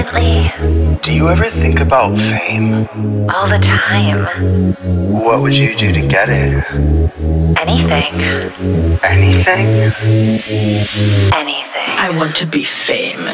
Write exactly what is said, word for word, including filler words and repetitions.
lately? Do you ever think about fame? All the time. What would you do to get it? Anything. Anything? Anything. I want to be famous.